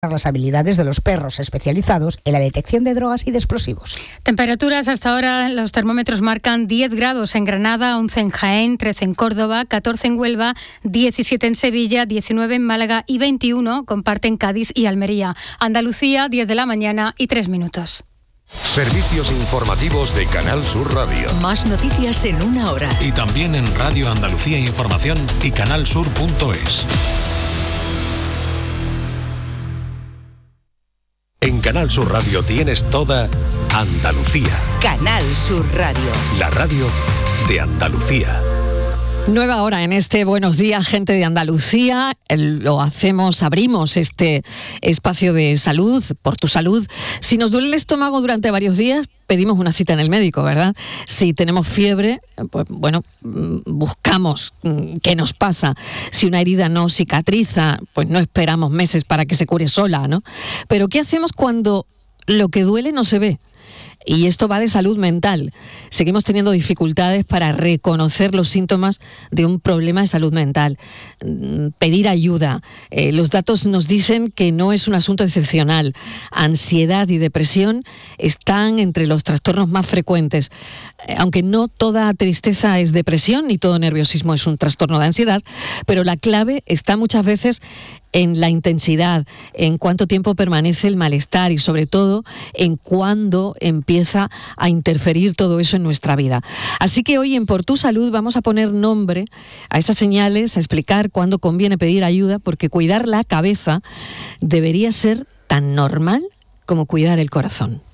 las habilidades de los perros especializados en la detección de drogas y de explosivos. Temperaturas hasta ahora, los termómetros marcan 10 grados en Granada, 11 en Jaén, 13 en Córdoba, 14 en Huelva, 17 en Sevilla, 19 en Málaga y 21 comparten Cádiz y Almería. Andalucía, 10 de la mañana y 3 minutos. Servicios informativos de Canal Sur Radio. Más noticias en una hora. Y también en Radio Andalucía Información y canalsur.es. En Canal Sur Radio tienes toda Andalucía. Canal Sur Radio. La radio de Andalucía. Nueva hora en este Buenos Días, gente de Andalucía. Abrimos este espacio de salud, por tu salud. Si nos duele el estómago durante varios días, pedimos una cita en el médico, ¿verdad? Si tenemos fiebre, pues bueno, buscamos qué nos pasa. Si una herida no cicatriza, pues no esperamos meses para que se cure sola, ¿no? Pero ¿qué hacemos cuando lo que duele no se ve? Y esto va de salud mental. Seguimos teniendo dificultades para reconocer los síntomas de un problema de salud mental. Pedir ayuda. Los datos nos dicen que no es un asunto excepcional. Ansiedad y depresión están entre los trastornos más frecuentes. Aunque no toda tristeza es depresión, ni todo nerviosismo es un trastorno de ansiedad, pero la clave está muchas veces en la intensidad, en cuánto tiempo permanece el malestar y sobre todo en cuándo empieza a interferir todo eso en nuestra vida. Así que hoy en Por Tu Salud vamos a poner nombre a esas señales, a explicar cuándo conviene pedir ayuda, porque cuidar la cabeza debería ser tan normal como cuidar el corazón.